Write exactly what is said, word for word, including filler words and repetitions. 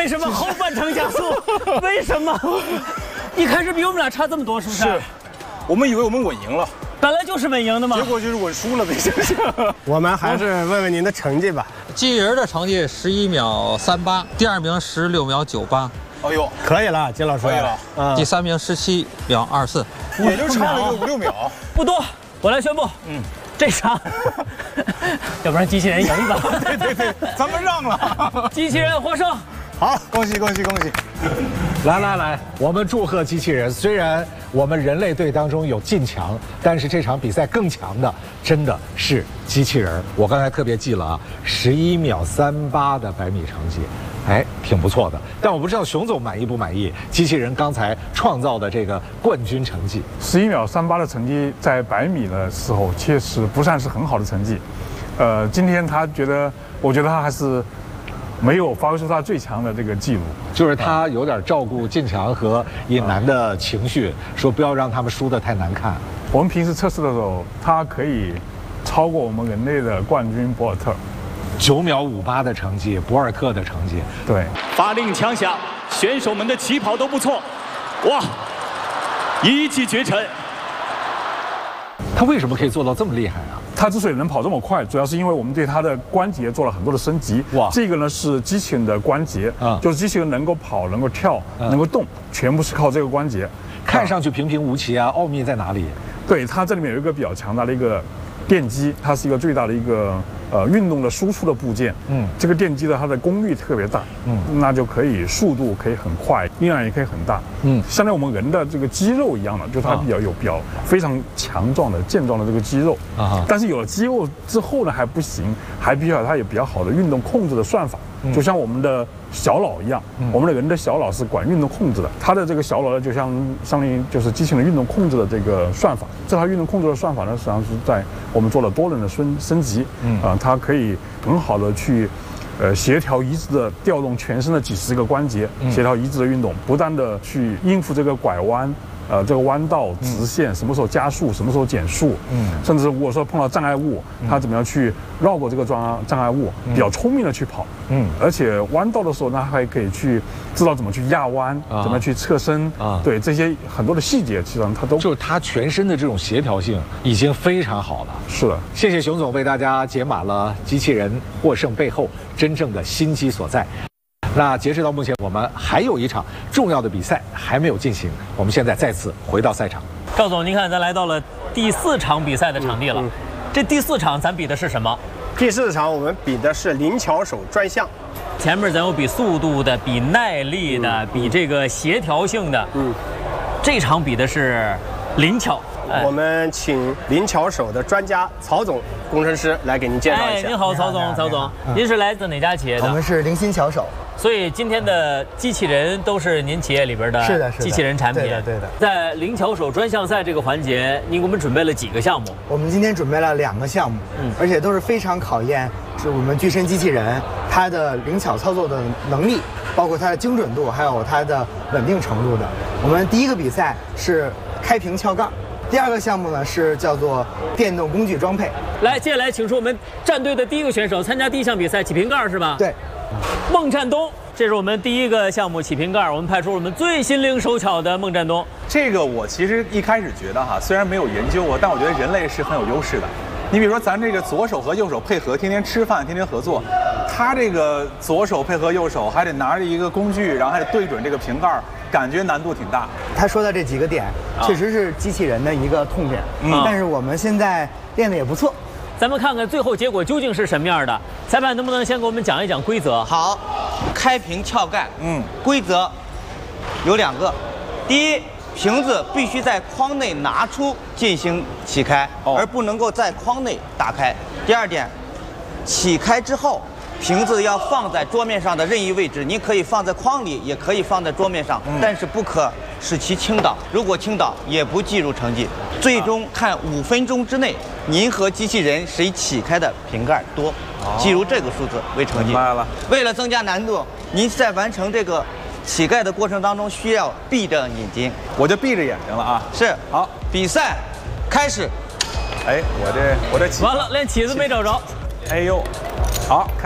为什么后半程加速？为什么？一开始比我们俩差这么多，是不是？ 是，我们以为我们稳赢了， 本来就是稳赢的嘛。 结果就是稳输了，没想想。 我们还是问问您的成绩吧。 机器人的成绩十一秒三八，第二名十六秒九八。 哎呦， 可以了，金老师。 可以了。 嗯。 第三名十七秒二四， 也就差了个五六秒。 不多，我来宣布，嗯，这场，要不然机器人赢一把。 对对对，咱们让了， 机器人获胜。 好，恭喜恭喜恭喜！ 来来来，我们祝贺机器人。虽然我们人类队当中有劲强，但是这场比赛更强的真的是机器人。我刚才特别记了啊，十一秒三八的百米成绩，哎，挺不错的。但我不知道熊总满意不满意机器人刚才创造的这个冠军成绩。 十一秒三八的成绩在百米的时候确实不算是很好的成绩。呃，今天他觉得，我觉得他还是没有发挥出他最强的这个记录， 就是他有点照顾进强和尹楠的情绪，说不要让他们输得太难看。 我们平时测试的时候，他可以超过我们人类的冠军博尔特， 九秒五八的成绩，博尔特的成绩。 对， 发令枪响，选手们的起跑都不错，哇，一骑绝尘。 他为什么可以做到这么厉害啊？ 他之所以能跑这么快，主要是因为我们对他的关节做了很多的升级。哇，这个呢是机器人的关节啊，就是机器人能够跑、能够跳、能够动，全部是靠这个关节。 看上去平平无奇啊，奥秘在哪里？ 对，它这里面有一个比较强大的一个电机，它是一个最大的一个呃运动的输出的部件。嗯，这个电机的它的功率特别大，嗯，那就可以速度可以很快，力量也可以很大。嗯，相当于我们人的这个肌肉一样的，就是它比较有比较非常强壮的健壮的这个肌肉啊。但是有了肌肉之后呢还不行，还必须要它有比较好的运动控制的算法。就像我们的小脑一样，嗯、我们的人的小脑是管运动控制的，它的这个小脑呢，就像相当于就是机器人运动控制的这个算法。这套运动控制的算法呢，实际上是在我们做了多轮的升升级，嗯啊、呃，它可以很好的去，呃，协调一致的调动全身的几十个关节，嗯、协调一致的运动，不断的去应付这个拐弯。呃，这个弯道、直线，什么时候加速，什么时候减速，嗯，甚至如果说碰到障碍物，它怎么样去绕过这个障障碍物，比较聪明的去跑，嗯，而且弯道的时候呢，还可以去知道怎么去压弯，怎么去侧身啊，对这些很多的细节，实际上它都就是它全身的这种协调性已经非常好了。 是的， 谢谢熊总为大家解码了机器人获胜背后真正的心机所在。那截止到目前，我们还有一场重要的比赛还没有进行。我们现在再次回到赛场。 赵总，您看，咱来到了第四场比赛的场地了。嗯嗯、这第四场咱比的是什么？ 第四场我们比的是灵巧手专项。 前面咱有比速度的，比耐力的，嗯、比这个协调性的。嗯，这场比的是灵巧。 哎、我们请灵巧手的专家曹总工程师来给您介绍一下。 哎，您好，曹总，曹总，您是来自哪家企业的？ 我们是灵心巧手。 所以今天的机器人都是您企业里边的是的，是的机器人产品。 对的，对的。 在灵巧手专项赛这个环节，您给我们准备了几个项目？ 我们今天准备了两个项目，嗯，而且都是非常考验是我们具身机器人它的灵巧操作的能力，包括它的精准度，还有它的稳定程度的。我们第一个比赛是开瓶撬杠。第二个项目呢是叫做电动工具装配。 来，接下来请出我们战队的第一个选手，参加第一项比赛起瓶盖是吧？ 对， 孟占东，这是我们第一个项目起瓶盖，我们派出我们最心灵手巧的孟占东。 这个我其实一开始觉得哈，虽然没有研究过，但我觉得人类是很有优势的。你比如说咱这个左手和右手配合，天天吃饭，天天合作，他这个左手配合右手，还得拿着一个工具，然后还得对准这个瓶盖。感觉难度挺大。 他说的这几个点，确实是机器人的一个痛点，嗯，但是我们现在练的也不错。 咱们看看最后结果究竟是什么样的？裁判能不能先给我们讲一讲规则？ 好，开瓶撬盖，嗯，规则有两个，第一，瓶子必须在框内拿出进行起开，哦、而不能够在框内打开。第二点，起开之后。瓶子要放在桌面上的任意位置，您可以放在筐里，也可以放在桌面上，嗯、但是不可使其倾倒。如果倾倒，也不计入成绩。最终看五分钟之内，您和机器人谁起开的瓶盖多，哦、计入这个数字为成绩。 明白了。 为了增加难度，您在完成这个起盖的过程当中，需要闭着眼睛。 我就闭着眼睛了啊。 是。 好， 比赛开始。 哎，我这我这起完了，连起子没找着。 哎呦，好。